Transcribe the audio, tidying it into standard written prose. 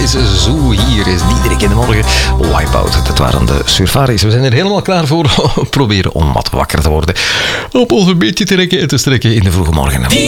is zo hier. Is Diederik in de morgen. Wipeout. Dat waren de Surfaris. We zijn er helemaal klaar voor. Proberen om wat wakker te worden. Op ons een beetje te rekken en te strekken in de vroege morgen.